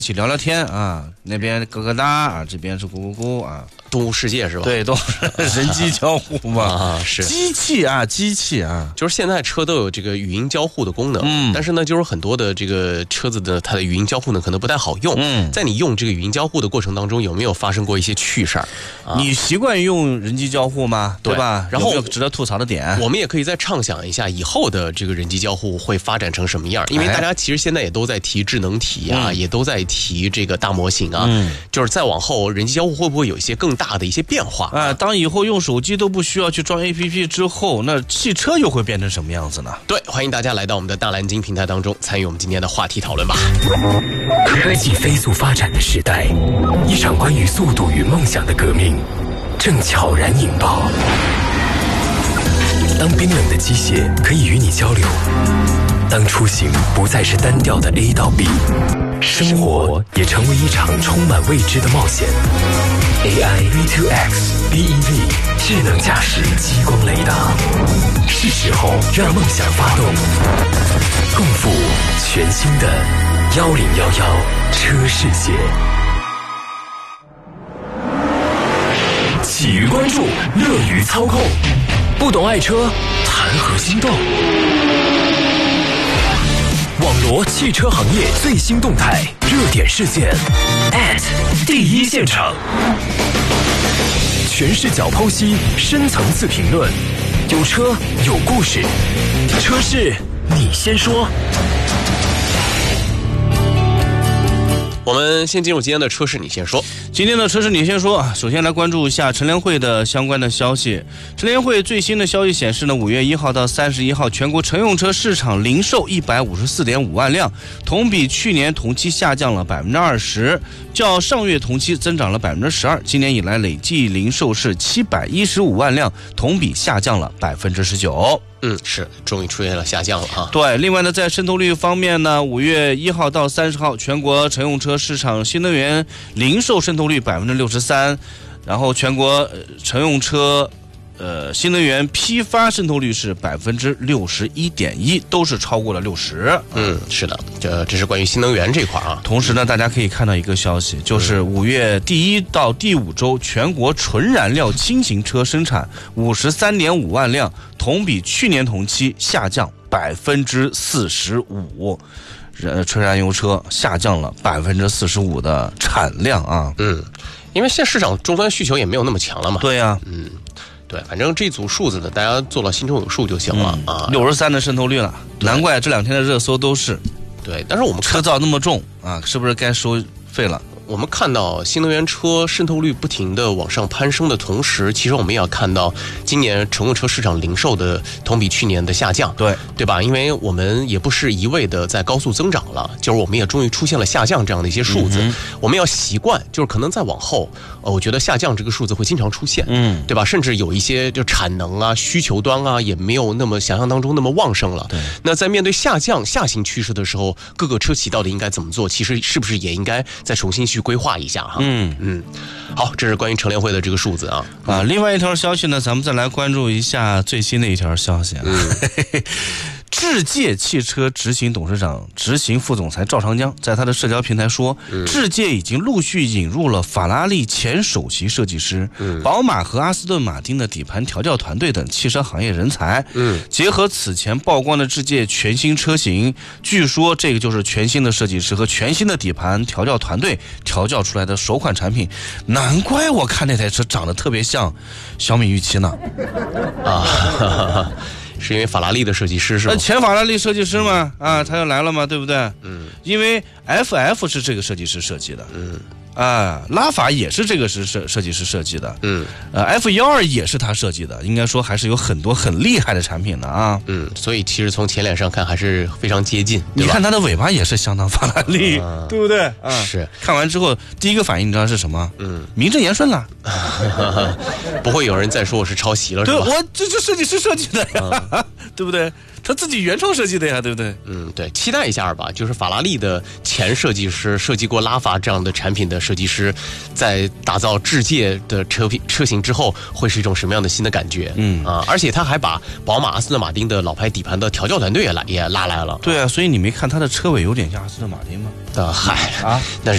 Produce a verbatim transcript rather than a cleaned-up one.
一起聊聊天啊，那边咯咯哒啊，这边是咕咕咕啊， 动物世界是吧？ 对，都是人机交互嘛， 啊是机器啊，机器啊， 就是现在车都有这个语音交互的功能， 嗯， 但是呢，就是很多的这个车子的它的语音交互呢可能不太好用， 嗯， 在你用这个语音交互的过程当中，有没有发生过一些趣事儿？ 啊、你习惯用人机交互吗？对吧？ 然后有没有值得吐槽的点？ 我们也可以再畅想一下以后的这个人机交互会发展成什么样，因为大家其实现在也都在提智能体啊，哎、也都在提这个大模型啊，嗯，就是再往后人机交互会不会有一些更大的一些变化啊、呃？当以后用手机都不需要去装 A P P 之后，那汽车又会变成什么样子呢？ 对，欢迎大家来到我们的大蓝鲸平台当中，参与我们今天的话题讨论吧。 科技飞速发展的时代，一场关于速度与梦想的革命正悄然引爆。当冰冷的机械可以与你交流，当出行不再是单调的 A 到 B， 生活也成为一场充满未知的冒险。A I V 二 X B E V 智能驾驶激光雷达，是时候让梦想发动，共赴全新的一零一一车世界。喜于关注，乐于操控，不懂爱车，谈何心动？网罗汽车行业最新动态、热点事件 at 第一现场，全视角剖析，深层次评论，有车有故事，车事你先说。 我们先进入今天的车事你先说。 今天的车事你先说啊，首先来关注一下乘联会的相关的消息。乘联会最新的消息显示呢，五月一号到三十一号，全国乘用车市场零售一百五十四点五万辆，同比去年同期下降了百分之二十，较上月同期增长了百分之十二。今年以来累计零售是七百一十五万辆，同比下降了百分之十九。 嗯，是，终于出现了下降了啊。 对，另外呢，在渗透率方面呢，五月一号到三十号，全国乘用车市场新能源零售渗透率百分之六十三，然后全国乘用车呃新能源批发渗透率是百分之六十一点一，都是超过了六十。 嗯，是的，这这是关于新能源这块啊。 同时呢，大家可以看到一个消息，就是五月第一到第五周，全国纯燃料轻型车生产五十三点五万辆，同比去年同期下降百分之四十五。呃，纯燃油车下降了百分之四十五的产量啊。 嗯，因为现在市场终端需求也没有那么强了嘛。 对呀、啊， 嗯，对，反正这组数字呢，大家做到心中有数就行了、嗯、啊。 六十三的渗透率了，难怪这两天的热搜都是。 对，但是我们车造那么重啊，是不是该收费了？ 我们看到新能源车渗透率不停的往上攀升的同时，其实我们也要看到今年乘用车市场零售的同比去年的下降， 对对吧？因为我们也不是一味的在高速增长了，就是我们也终于出现了下降这样的一些数字。嗯、我们要习惯，就是可能再往后，呃，我觉得下降这个数字会经常出现，嗯，对吧？甚至有一些就产能啊、需求端啊，也没有那么想象当中那么旺盛了。 对， 那在面对下降下行趋势的时候，各个车企到底应该怎么做？其实是不是也应该再重新去规划一下哈？嗯嗯，好，这是关于乘联会的这个数字啊啊。另外一条消息呢，咱们再来关注一下最新的一条消息啊。嗯智界汽车执行董事长、执行副总裁赵长江在他的社交平台说，嗯、智界已经陆续引入了法拉利前首席设计师、嗯、宝马和阿斯顿马丁的底盘调教团队等汽车行业人才。嗯，结合此前曝光的智界全新车型，据说这个就是全新的设计师和全新的底盘调教团队调教出来的首款产品。难怪我看那台车长得特别像小米预期呢。 啊。哈哈，是因为法拉利的设计师是吧？ 前法拉利设计师嘛，啊，他要来了嘛，对不对？嗯，因为 F F 是这个设计师设计的，嗯，啊，拉法也是这个是设设计师设计的，嗯，呃 ，F 一二也是他设计的，应该说还是有很多很厉害的产品的啊， 嗯，所以其实从前脸上看还是非常接近， 你看它的尾巴也是相当法拉利，啊、对不对？啊， 是。 看完之后第一个反应你知道是什么？嗯，名正言顺了， 不会有人再说我是抄袭了，是吧？ 对，我这是设计师设计的呀，嗯、对不对？他自己原创设计的呀，对不对？ 嗯，对，期待一下吧。就是法拉利的前设计师设计过拉法这样的产品的设计师，在打造智界的车品车型之后，会是一种什么样的新的感觉？嗯啊，而且他还把宝马、阿斯顿马丁的老牌底盘的调教团队也来也拉来了。 对啊，所以你没看他的车尾有点像阿斯顿马丁吗？ 啊，嗨啊，那是。